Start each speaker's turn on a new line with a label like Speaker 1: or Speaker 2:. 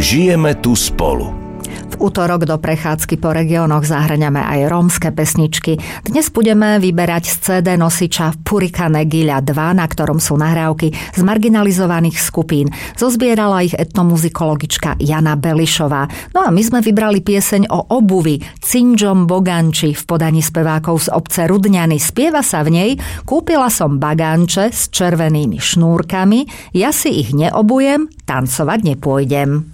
Speaker 1: Žijeme tu spolu.
Speaker 2: V útorok do prechádzky po regiónoch zahŕňame aj rómske pesničky. Dnes budeme vyberať z CD nosiča Purikane Giľa 2, na ktorom sú nahrávky z marginalizovaných skupín. Zozbierala ich etnomuzikologička Jana Belišová. No a my sme vybrali pieseň o obuvi Cinžom Boganči v podaní spevákov z obce Rudňany. Spieva sa v nej: kúpila som baganče s červenými šnúrkami, ja si ich neobujem, tancovať nepôjdem.